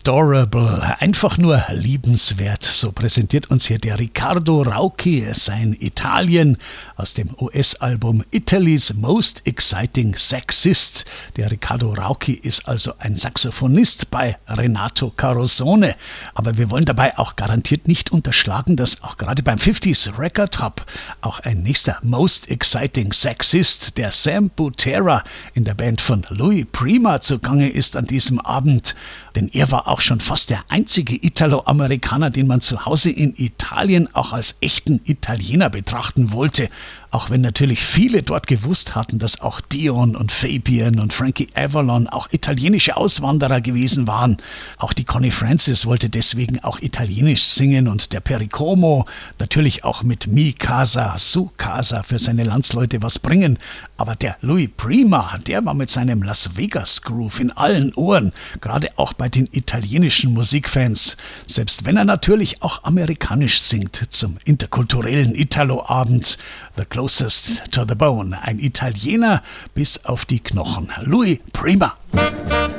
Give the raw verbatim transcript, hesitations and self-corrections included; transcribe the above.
Adorable, einfach nur liebenswert. So präsentiert uns hier der Riccardo Rauchi sein Italien aus dem U S-Album Italy's Most Exciting Saxist. Der Riccardo Rauchi ist also ein Saxophonist bei Renato Carosone. Aber wir wollen dabei auch garantiert nicht unterschlagen, dass auch gerade beim fünfziger Record Hub auch ein nächster Most Exciting Saxist, der Sam Butera, in der Band von Louis Prima zugange ist an diesem Abend. Denn er war auch schon fast der einzige Italo-Amerikaner, den man zu Hause in Italien auch als echten Italiener betrachten wollte. Auch wenn natürlich viele dort gewusst hatten, dass auch Dion und Fabian und Frankie Avalon auch italienische Auswanderer gewesen waren. Auch die Connie Francis wollte deswegen auch italienisch singen und der Pericomo natürlich auch mit Mi Casa, Su Casa für seine Landsleute was bringen. Aber der Louis Prima, der war mit seinem Las Vegas Groove in allen Ohren, gerade auch bei den italienischen Musikfans. Selbst wenn er natürlich auch amerikanisch singt zum interkulturellen Italo-Abend. The Closest to the Bone, ein Italiener bis auf die Knochen. Louis Prima.